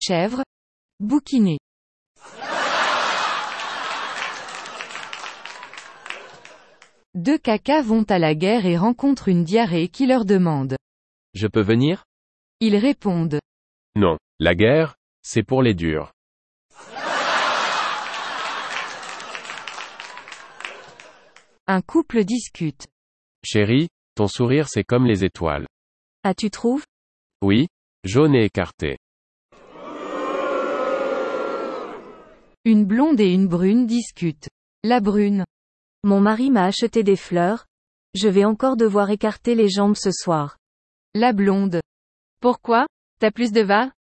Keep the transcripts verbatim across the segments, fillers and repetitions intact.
chèvre, bouquiner. Deux cacas vont à la guerre et rencontrent une diarrhée qui leur demande. Je peux venir? Ils répondent. Non, la guerre, c'est pour les durs. Un couple discute. Chérie, ton sourire c'est comme les étoiles. Ah, tu trouves? Oui, jaune et écarté. Une blonde et une brune discutent. La brune. Mon mari m'a acheté des fleurs. Je vais encore devoir écarter les jambes ce soir. La blonde. Pourquoi? T'as plus de va?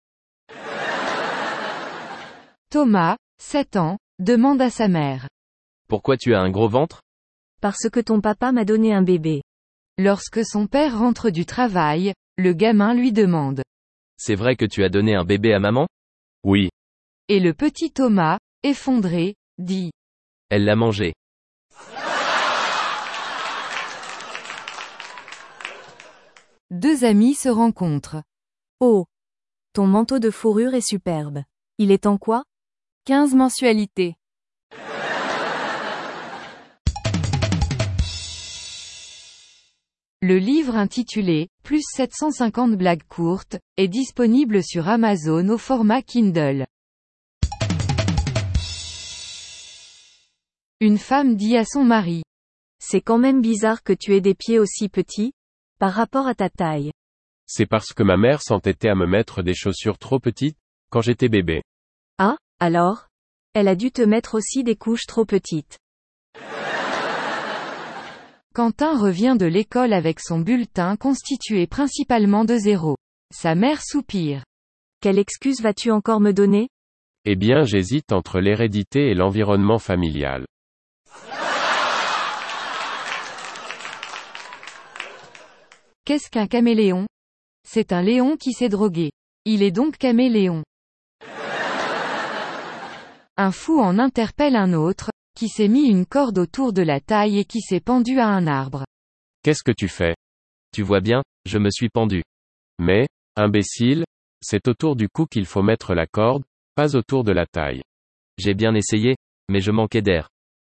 Thomas, sept ans, demande à sa mère. Pourquoi tu as un gros ventre? Parce que ton papa m'a donné un bébé. Lorsque son père rentre du travail, le gamin lui demande. C'est vrai que tu as donné un bébé à maman? Oui. Et le petit Thomas, effondré, dit. Elle l'a mangé. Deux amis se rencontrent. Oh! Ton manteau de fourrure est superbe. Il est en quoi? quinze mensualités. Le livre intitulé « Plus sept cent cinquante blagues courtes » est disponible sur Amazon au format Kindle. Une femme dit à son mari. C'est quand même bizarre que tu aies des pieds aussi petits, par rapport à ta taille. C'est parce que ma mère s'entêtait à me mettre des chaussures trop petites, quand j'étais bébé. Ah, alors? Elle a dû te mettre aussi des couches trop petites. Quentin revient de l'école avec son bulletin constitué principalement de zéros. Sa mère soupire. Quelle excuse vas-tu encore me donner? Eh bien j'hésite entre l'hérédité et l'environnement familial. Qu'est-ce qu'un caméléon? C'est un léon qui s'est drogué. Il est donc caméléon. Un fou en interpelle un autre, qui s'est mis une corde autour de la taille et qui s'est pendu à un arbre. Qu'est-ce que tu fais? Tu vois bien, je me suis pendu. Mais, imbécile, c'est autour du cou qu'il faut mettre la corde, pas autour de la taille. J'ai bien essayé, mais je manquais d'air.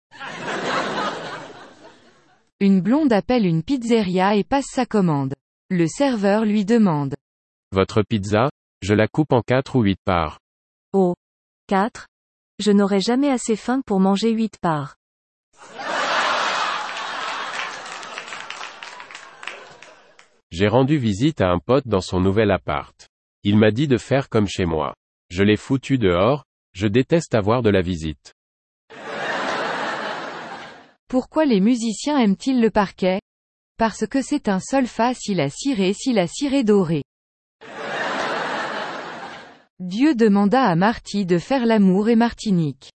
Une blonde appelle une pizzeria et passe sa commande. Le serveur lui demande. Votre pizza, je la coupe en quatre ou huit parts. Oh. Quatre? Je n'aurai jamais assez faim pour manger huit parts. J'ai rendu visite à un pote dans son nouvel appart. Il m'a dit de faire comme chez moi. Je l'ai foutu dehors, je déteste avoir de la visite. Pourquoi les musiciens aiment-ils le parquet? Parce que c'est un sol facile à cirer si la cire est dorée. Dieu demanda à Marty de faire l'amour et Martinique.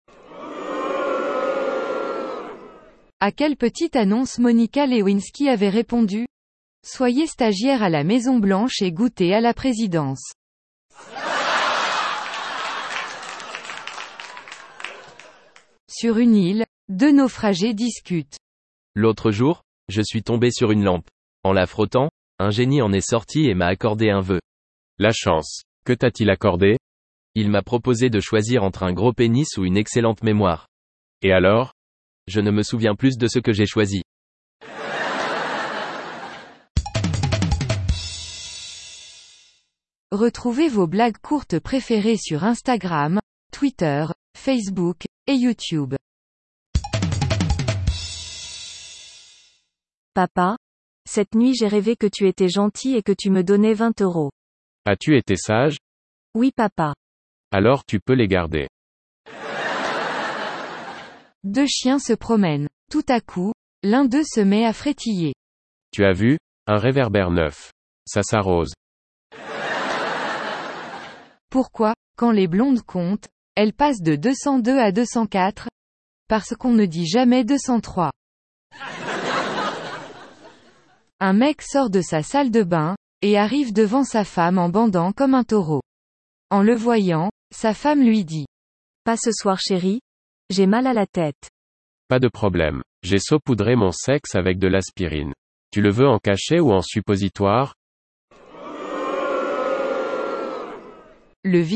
À quelle petite annonce Monica Lewinsky avait répondu? Soyez stagiaire à la Maison Blanche et goûtez à la présidence. Sur une île, deux naufragés discutent. L'autre jour, je suis tombé sur une lampe. En la frottant, un génie en est sorti et m'a accordé un vœu. La chance. Que t'a-t-il accordé? Il m'a proposé de choisir entre un gros pénis ou une excellente mémoire. Et alors? Je ne me souviens plus de ce que j'ai choisi. Retrouvez vos blagues courtes préférées sur Instagram, Twitter, Facebook, et YouTube. Papa? Cette nuit j'ai rêvé que tu étais gentil et que tu me donnais vingt euros. As-tu été sage? Oui papa. Alors tu peux les garder. Deux chiens se promènent. Tout à coup, l'un d'eux se met à frétiller. Tu as vu? Un réverbère neuf. Ça s'arrose. Pourquoi, quand les blondes comptent, elles passent de deux cent deux à deux cent quatre? Parce qu'on ne dit jamais deux cent trois. Un mec sort de sa salle de bain, et arrive devant sa femme en bandant comme un taureau. En le voyant, sa femme lui dit. Pas ce soir chérie? J'ai mal à la tête. Pas de problème. J'ai saupoudré mon sexe avec de l'aspirine. Tu le veux en cachet ou en suppositoire? Le